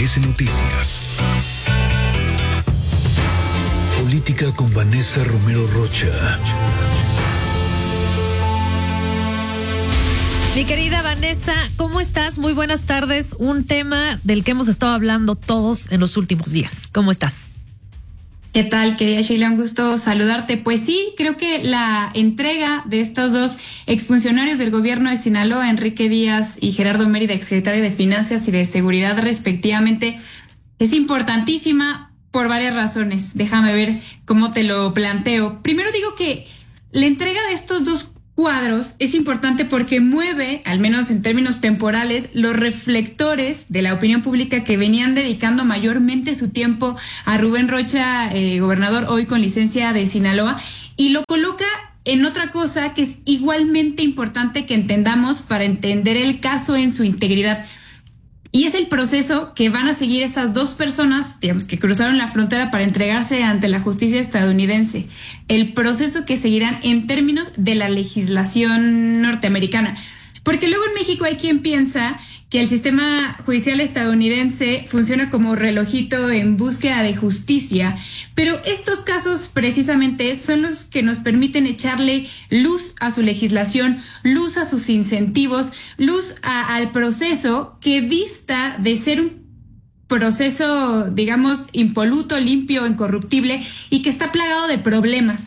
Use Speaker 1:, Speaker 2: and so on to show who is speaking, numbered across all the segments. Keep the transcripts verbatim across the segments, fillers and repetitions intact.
Speaker 1: M B S Noticias. Política con Vanessa Romero Rocha.
Speaker 2: Mi querida Vanessa, ¿cómo estás? Muy buenas tardes. Un tema del que hemos estado hablando todos en los últimos días. ¿Cómo estás?
Speaker 3: ¿Qué tal, querida Sheila? Un gusto saludarte. Pues sí, creo que la entrega de estos dos exfuncionarios del gobierno de Sinaloa, Enrique Díaz y Gerardo Mérida, exsecretario de Finanzas y de Seguridad respectivamente, es importantísima por varias razones. Déjame ver cómo te lo planteo. Primero digo que la entrega de estos dos cuadros es importante porque mueve, al menos en términos temporales, los reflectores de la opinión pública que venían dedicando mayormente su tiempo a Rubén Rocha, eh, gobernador hoy con licencia de Sinaloa, y lo coloca en otra cosa que es igualmente importante que entendamos para entender el caso en su integridad. Y es el proceso que van a seguir estas dos personas, digamos, que cruzaron la frontera para entregarse ante la justicia estadounidense. El proceso que seguirán en términos de la legislación norteamericana. Porque luego en México hay quien piensa que el sistema judicial estadounidense funciona como relojito en búsqueda de justicia, pero estos casos precisamente son los que nos permiten echarle luz a su legislación, luz a sus incentivos, luz a, al proceso que dista de ser un proceso, digamos, impoluto, limpio, incorruptible y que está plagado de problemas.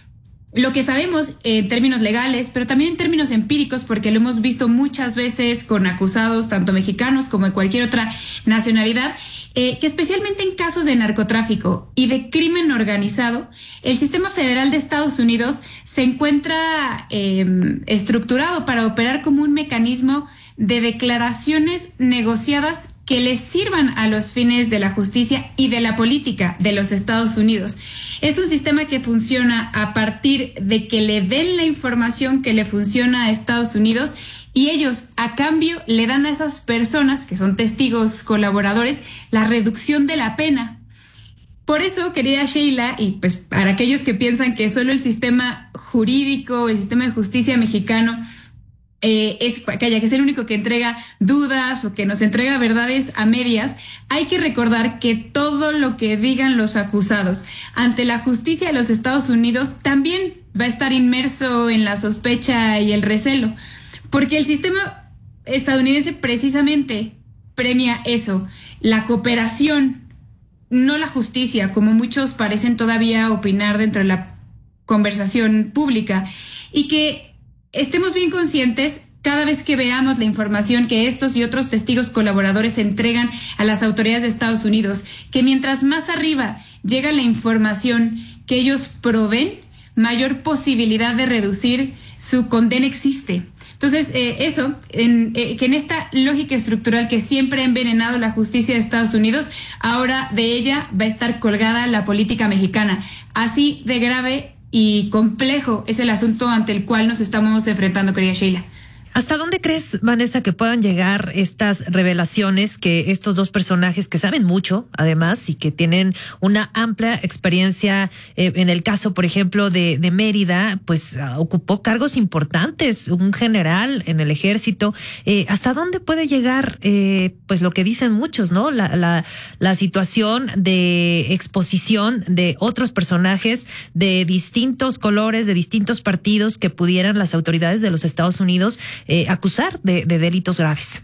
Speaker 3: Lo que sabemos en términos legales, pero también en términos empíricos, porque lo hemos visto muchas veces con acusados, tanto mexicanos como de cualquier otra nacionalidad, eh, que especialmente en casos de narcotráfico y de crimen organizado, el sistema federal de Estados Unidos se encuentra eh, estructurado para operar como un mecanismo de declaraciones negociadas que les sirvan a los fines de la justicia y de la política de los Estados Unidos. Es un sistema que funciona a partir de que le den la información que le funciona a Estados Unidos y ellos, a cambio, le dan a esas personas, que son testigos colaboradores, la reducción de la pena. Por eso, querida Sheila, y pues para aquellos que piensan que solo el sistema jurídico, el sistema de justicia mexicano, Eh, es que haya que es el único que entrega dudas o que nos entrega verdades a medias, hay que recordar que todo lo que digan los acusados ante la justicia de los Estados Unidos también va a estar inmerso en la sospecha y el recelo, porque el sistema estadounidense precisamente premia eso, la cooperación, no la justicia, como muchos parecen todavía opinar dentro de la conversación pública, y que estemos bien conscientes cada vez que veamos la información que estos y otros testigos colaboradores entregan a las autoridades de Estados Unidos, que mientras más arriba llega la información que ellos proveen, mayor posibilidad de reducir su condena existe. Entonces, eh, eso, en, eh, que en esta lógica estructural que siempre ha envenenado la justicia de Estados Unidos, ahora de ella va a estar colgada la política mexicana. Así de grave y complejo es el asunto ante el cual nos estamos enfrentando, querida Sheila.
Speaker 2: ¿Hasta dónde crees, Vanessa, que puedan llegar estas revelaciones que estos dos personajes que saben mucho, además, y que tienen una amplia experiencia, eh, en el caso, por ejemplo, de, de Mérida, pues uh, ocupó cargos importantes, un general en el ejército? Eh, ¿Hasta dónde puede llegar, eh, pues lo que dicen muchos, ¿no? La, la, la situación de exposición de otros personajes de distintos colores, de distintos partidos que pudieran las autoridades de los Estados Unidos Eh, acusar de, de delitos graves?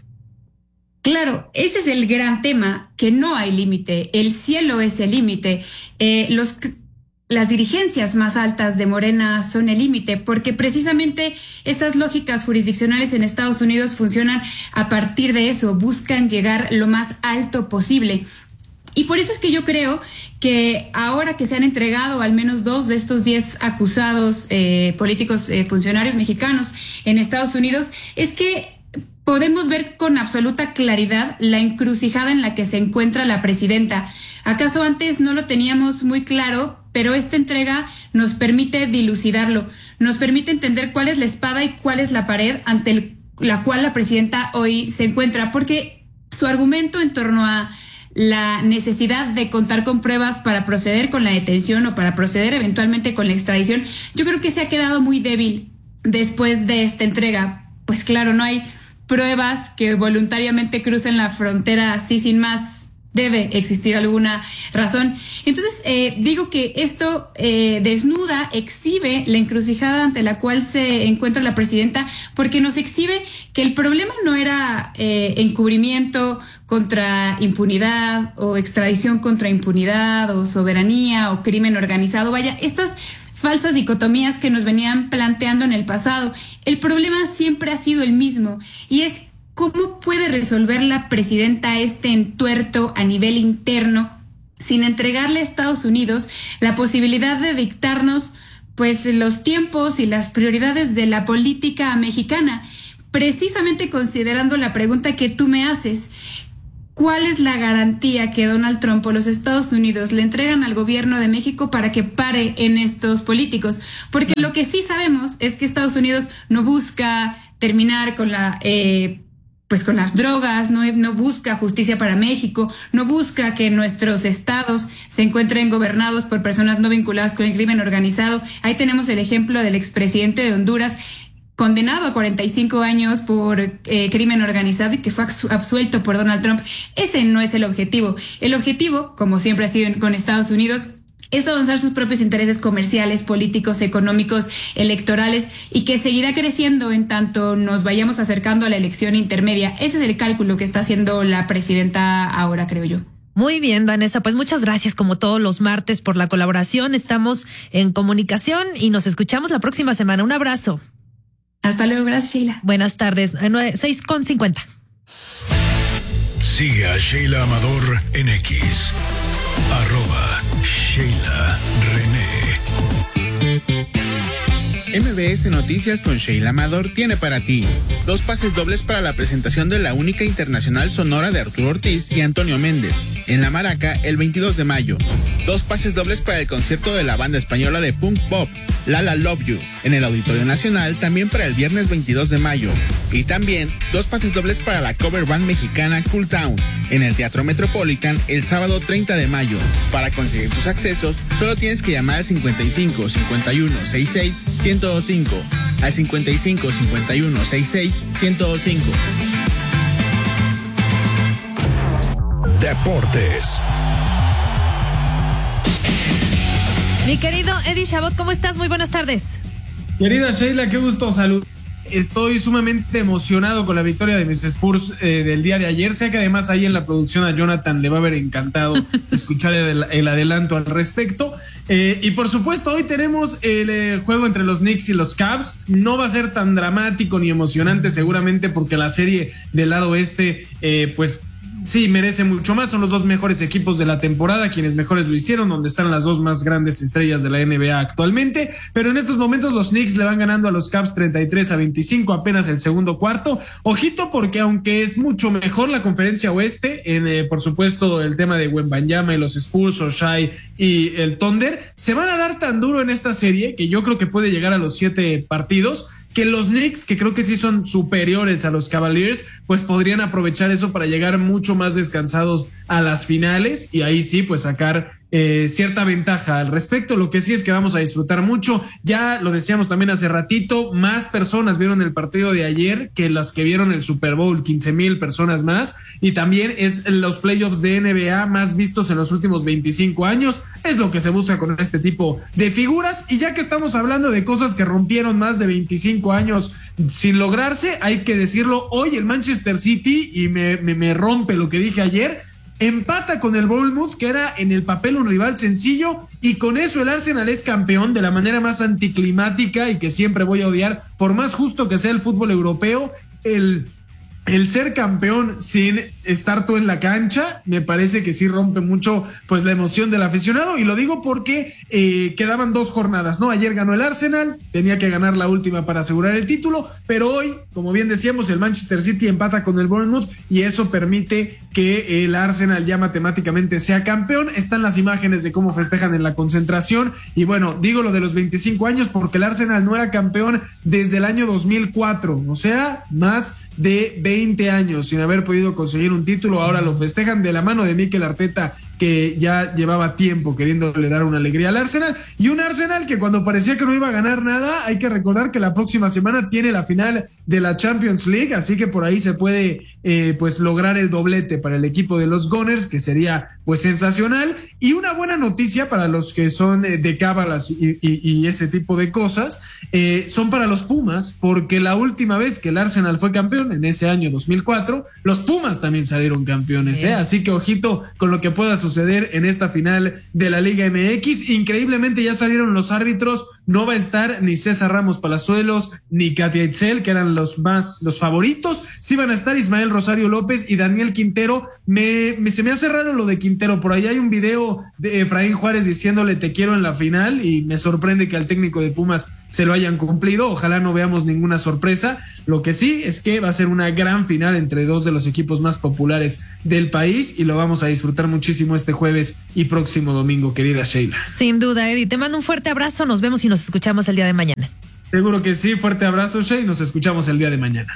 Speaker 3: Claro, ese es el gran tema, que no hay límite, el cielo es el límite, eh, los las dirigencias más altas de Morena son el límite, porque precisamente estas lógicas jurisdiccionales en Estados Unidos funcionan a partir de eso, buscan llegar lo más alto posible. Y por eso es que yo creo que ahora que se han entregado al menos dos de estos diez acusados eh, políticos eh, funcionarios mexicanos en Estados Unidos, es que podemos ver con absoluta claridad la encrucijada en la que se encuentra la presidenta. ¿Acaso antes no lo teníamos muy claro? Pero esta entrega nos permite dilucidarlo, nos permite entender cuál es la espada y cuál es la pared ante el, la cual la presidenta hoy se encuentra, porque su argumento en torno a la necesidad de contar con pruebas para proceder con la detención o para proceder eventualmente con la extradición, yo creo que se ha quedado muy débil después de esta entrega. Pues claro, no hay pruebas que voluntariamente crucen la frontera así sin más debe existir alguna razón. Entonces, eh, digo que esto eh, desnuda, exhibe la encrucijada ante la cual se encuentra la presidenta, porque nos exhibe que el problema no era eh, encubrimiento contra impunidad, o extradición contra impunidad, o soberanía, o crimen organizado. Vaya, estas falsas dicotomías que nos venían planteando en el pasado. El problema siempre ha sido el mismo, y es ¿cómo puede resolver la presidenta este entuerto a nivel interno sin entregarle a Estados Unidos la posibilidad de dictarnos pues los tiempos y las prioridades de la política mexicana? Precisamente considerando la pregunta que tú me haces, ¿cuál es la garantía que Donald Trump o los Estados Unidos le entregan al gobierno de México para que pare en estos políticos? Porque lo que sí sabemos es que Estados Unidos no busca terminar con la eh, pues con las drogas, no, no busca justicia para México, no busca que nuestros estados se encuentren gobernados por personas no vinculadas con el crimen organizado. Ahí tenemos el ejemplo del expresidente de Honduras, condenado a cuarenta y cinco años por eh, crimen organizado y que fue absuelto por Donald Trump. Ese no es el objetivo. El objetivo, como siempre ha sido con Estados Unidos, es avanzar sus propios intereses comerciales, políticos, económicos, electorales, y que seguirá creciendo en tanto nos vayamos acercando a la elección intermedia. Ese es el cálculo que está haciendo la presidenta ahora, creo yo.
Speaker 2: Muy bien, Vanessa, pues muchas gracias como todos los martes por la colaboración. Estamos en comunicación y nos escuchamos la próxima semana. Un abrazo.
Speaker 3: Hasta luego, gracias, Sheila.
Speaker 2: Buenas tardes, seis con cincuenta.
Speaker 1: Sigue a Sheila Amador en X. Arroba Sheila René.
Speaker 4: M B S Noticias con Sheila Amador tiene para ti dos pases dobles para la presentación de la única internacional sonora de Arturo Ortiz y Antonio Méndez en La Maraca el veintidós de mayo. Dos pases dobles para el concierto de la banda española de punk pop Lala Love You en el Auditorio Nacional también para el viernes veintidós de mayo. Y también dos pases dobles para la cover band mexicana Cool Town en el Teatro Metropolitan el sábado treinta de mayo. Para conseguir tus accesos solo tienes que llamar al cincuenta y cinco, cincuenta y uno, sesenta y seis, ciento veinticinco, al cincuenta y cinco, cincuenta y uno, sesenta y seis, ciento veinticinco.
Speaker 1: Deportes.
Speaker 2: Mi querido Eddie Chabot, ¿cómo estás? Muy buenas tardes.
Speaker 5: Querida Sheila, qué gusto saludar. Estoy sumamente emocionado con la victoria de mis Spurs eh, del día de ayer. Sé que además ahí en la producción a Jonathan le va a haber encantado escuchar el, el adelanto al respecto. Eh, y por supuesto hoy tenemos el eh, juego entre los Knicks y los Cavs. No va a ser tan dramático ni emocionante seguramente porque la serie del lado oeste eh, pues sí, merece mucho más. Son los dos mejores equipos de la temporada, quienes mejores lo hicieron, donde están las dos más grandes estrellas de la N B A actualmente. Pero en estos momentos los Knicks le van ganando a los Cavs treinta y tres a veinticinco, apenas el segundo cuarto. Ojito, porque aunque es mucho mejor la conferencia oeste, en eh, por supuesto el tema de Wembanyama y los Spurs, Shai y el Thunder, se van a dar tan duro en esta serie que yo creo que puede llegar a los siete partidos, que los Knicks, que creo que sí son superiores a los Cavaliers, pues podrían aprovechar eso para llegar mucho más descansados a las finales y ahí sí pues sacar eh, cierta ventaja al respecto. Lo que sí es que vamos a disfrutar mucho. Ya lo decíamos también hace ratito, más personas vieron el partido de ayer que las que vieron el Super Bowl, quince mil personas más, y también es los playoffs de N B A más vistos en los últimos veinticinco años. Es lo que se busca con este tipo de figuras. Y ya que estamos hablando de cosas que rompieron más de veinticinco años sin lograrse, hay que decirlo, hoy el Manchester City, y me, me, me rompe lo que dije ayer, empata con el Bournemouth, que era en el papel un rival sencillo, y con eso el Arsenal es campeón de la manera más anticlimática y que siempre voy a odiar, por más justo que sea el fútbol europeo. El El ser campeón sin estar tú en la cancha, me parece que sí rompe mucho pues la emoción del aficionado, y lo digo porque eh, quedaban dos jornadas, ¿no? Ayer ganó el Arsenal, tenía que ganar la última para asegurar el título, pero hoy, como bien decíamos, el Manchester City empata con el Bournemouth y eso permite que el Arsenal ya matemáticamente sea campeón. Están las imágenes de cómo festejan en la concentración, y bueno, digo lo de los veinticinco años porque el Arsenal no era campeón desde el año dos mil cuatro, o sea, más de veinte años sin haber podido conseguir un título. Ahora lo festejan de la mano de Mikel Arteta, que que ya llevaba tiempo queriéndole dar una alegría al Arsenal, y un Arsenal que cuando parecía que no iba a ganar nada, hay que recordar que la próxima semana tiene la final de la Champions League, así que por ahí se puede eh, pues lograr el doblete para el equipo de los Gunners, que sería pues sensacional. Y una buena noticia para los que son eh, de cábalas y, y, y ese tipo de cosas, eh, son para los Pumas, porque la última vez que el Arsenal fue campeón, en ese año dos mil cuatro, los Pumas también salieron campeones, ¿eh? Así que ojito con lo que pueda suceder en esta final de la Liga M X. Increíblemente ya salieron los árbitros, no va a estar ni César Ramos Palazuelos ni Katia Itzel, que eran los más los favoritos. Sí van a estar Ismael Rosario López y Daniel Quintero. Me, me se me hace raro lo de Quintero, por ahí hay un video de Efraín Juárez diciéndole te quiero en la final, y me sorprende que al técnico de Pumas se lo hayan cumplido. Ojalá no veamos ninguna sorpresa. Lo que sí es que va a ser una gran final entre dos de los equipos más populares del país, y lo vamos a disfrutar muchísimo este jueves y próximo domingo, querida Sheila.
Speaker 2: Sin duda, Eddie, te mando un fuerte abrazo, nos vemos y nos escuchamos el día de mañana.
Speaker 5: Seguro que sí, fuerte abrazo, Sheila, nos escuchamos el día de mañana.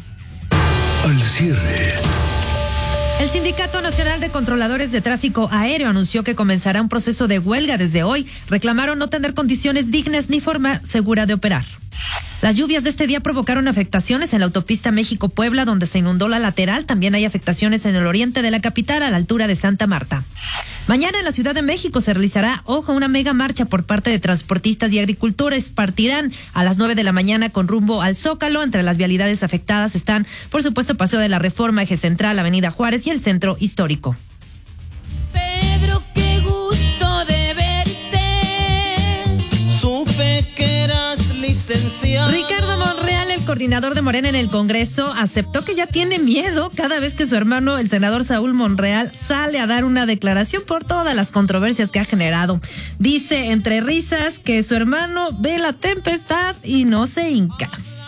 Speaker 1: Al cierre.
Speaker 2: El Sindicato Nacional de Controladores de Tráfico Aéreo anunció que comenzará un proceso de huelga desde hoy. Reclamaron no tener condiciones dignas ni forma segura de operar. Las lluvias de este día provocaron afectaciones en la autopista México-Puebla, donde se inundó la lateral. También hay afectaciones en el oriente de la capital, a la altura de Santa Marta. Mañana en la Ciudad de México se realizará, ojo, una mega marcha por parte de transportistas y agricultores. Partirán a las nueve de la mañana con rumbo al Zócalo. Entre las vialidades afectadas están, por supuesto, Paseo de la Reforma, Eje Central, Avenida Juárez y el Centro Histórico.
Speaker 6: Pedro, qué gusto de verte. Supe que eras licenciado.
Speaker 2: Ricardo Monreal, el coordinador de Morena en el Congreso, aceptó que ya tiene miedo cada vez que su hermano, el senador Saúl Monreal, sale a dar una declaración por todas las controversias que ha generado. Dice entre risas que su hermano ve la tempestad y no se hinca.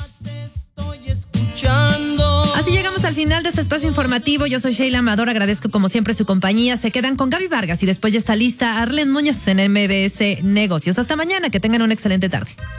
Speaker 2: Así llegamos al final de este espacio informativo. Yo soy Sheila Amador, agradezco como siempre su compañía. Se quedan con Gaby Vargas y después ya está lista Arlen Muñoz en M B S Negocios. Hasta mañana, que tengan una excelente tarde.